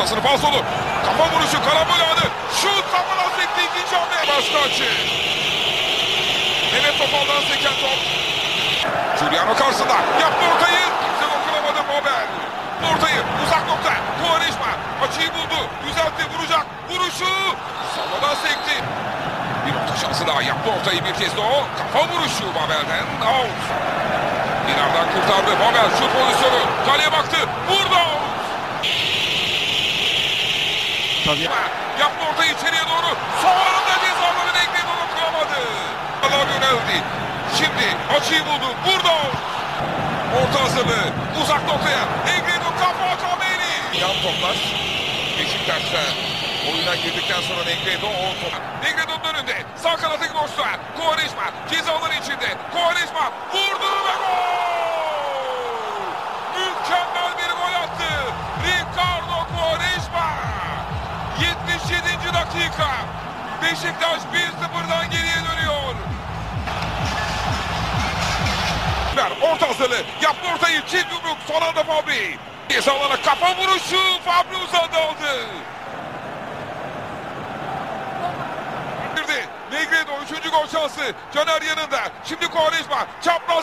ortasını falsolu. Kafa vuruşu, karambol anı. Şut, kafadan sekti, ikinci hamle. Başka açı. Mehmet Topal'dan seken top. Giuliano karşısında. Yaptı ortayı. Kimse dokunamadı Babel. Ortayı, uzak nokta. Quaresma açıyı buldu. Düzeltti, vuracak. Vuruşu. Salladan sekti. Bir orta şansı daha. Yaptı ortayı bir kez de o. Kafa vuruşu Babel'den. Out. Binar'dan kurtardı. Babel şut pozisyonu. Kaleye baktı. Vurdu. Tabii. Yaptı ortayı içeriye doğru. Son anda cezaları Negredo'nu kuramadı. Allah yöneldi. Şimdi açıyı buldu. Vurdu. Orta hazırlığı. Uzak noktaya. Negredo kafa Kameri. Yan toplar. Beşiktaş'ta oyuna girdikten sonra Negredo o top. Negredo'nun önünde. Sağ kanatı boşta. Quaresma cezaları içinde. Quaresma vurdu ve gol. Mükemmel bir gol attı. Ricardo Quaresma. 77. dakika. Beşiktaş 1-0'dan geriye dönüyor. Orta hazırlığı. Yaptı ortayı. Çift yumruk. Son anda Fabri. Cezalara kafa vuruşu. Fabri uzadı aldı. Negredo 3. gol şansı. Caner yanında. Şimdi Quaresma. Çapraz